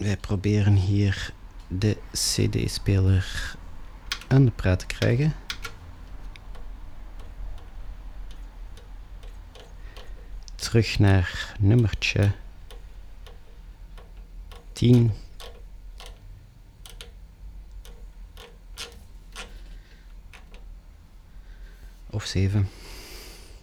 Wij proberen hier de CD-speler aan de praat te krijgen. Terug naar nummertje 10. Of 7.